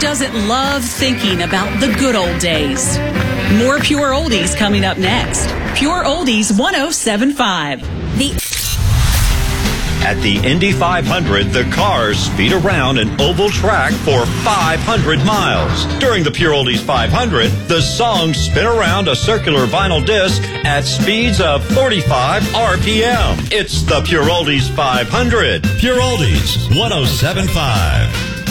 doesn't love thinking about the good old days? More Pure Oldies coming up next. Pure Oldies 107.5. At the Indy 500, the cars speed around an oval track for 500 miles. During the Pure Oldies 500, the songs spin around a circular vinyl disc at speeds of 45 RPM. It's the Pure Oldies 500. Pure Oldies 107.5.